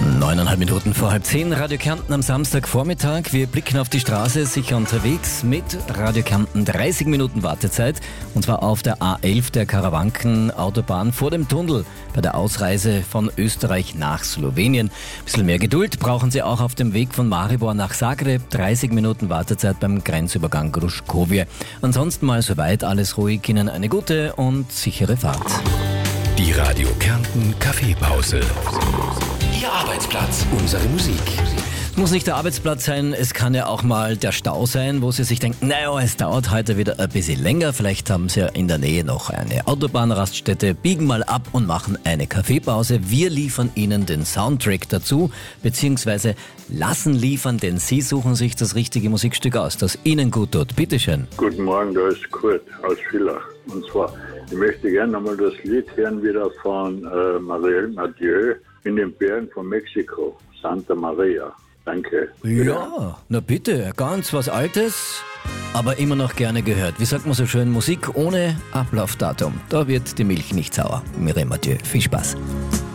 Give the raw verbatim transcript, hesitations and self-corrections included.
Neuneinhalb Minuten vor halb zehn, Radio Kärnten am Samstagvormittag. Wir blicken auf die Straße, sicher unterwegs mit Radio Kärnten. dreißig Minuten Wartezeit und zwar auf der A elf der Karawanken-Autobahn vor dem Tunnel bei der Ausreise von Österreich nach Slowenien. Ein bisschen mehr Geduld brauchen Sie auch auf dem Weg von Maribor nach Zagreb. dreißig Minuten Wartezeit beim Grenzübergang Gruškovje. Ansonsten mal soweit alles ruhig. Ihnen eine gute und sichere Fahrt. Die Radio Kärnten Kaffeepause. Ihr Arbeitsplatz, unsere Musik. Es muss nicht der Arbeitsplatz sein, es kann ja auch mal der Stau sein, wo Sie sich denken, naja, es dauert heute wieder ein bisschen länger. Vielleicht haben Sie ja in der Nähe noch eine Autobahnraststätte, biegen mal ab und machen eine Kaffeepause. Wir liefern Ihnen den Soundtrack dazu, beziehungsweise lassen liefern, denn Sie suchen sich das richtige Musikstück aus, das Ihnen gut tut. Bitteschön. Guten Morgen, da ist Kurt aus Villach. Und zwar, ich möchte gerne nochmal das Lied hören wieder von äh, Marielle Mathieu in den Bergen von Mexiko, Santa Maria. Danke. Ja, na bitte, ganz was Altes, aber immer noch gerne gehört. Wie sagt man so schön, Musik ohne Ablaufdatum. Da wird die Milch nicht sauer. Marielle Mathieu, viel Spaß.